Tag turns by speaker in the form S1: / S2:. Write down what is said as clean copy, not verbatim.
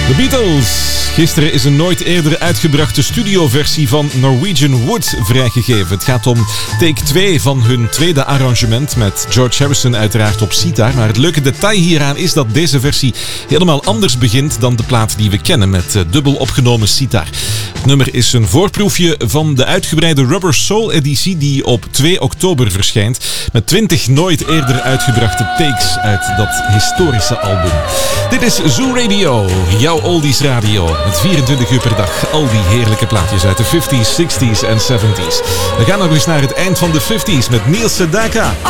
S1: The Beatles. Gisteren is een nooit eerder uitgebrachte studioversie van Norwegian Wood vrijgegeven. Het gaat om take 2 van hun tweede arrangement met George Harrison uiteraard op sitar. Maar het leuke detail hieraan is dat deze versie helemaal anders begint dan de plaat die we kennen met dubbel opgenomen sitar. Het nummer is een voorproefje van de uitgebreide Rubber Soul editie die op 2 oktober verschijnt met 20 nooit eerder uitgebrachte takes uit dat historische album. Dit is Zoo Radio, jouw oldies radio. Met 24 uur per dag al die heerlijke plaatjes uit de 50s, 60s en 70s. We gaan nog eens naar het eind van de 50s met Neil Sedaka.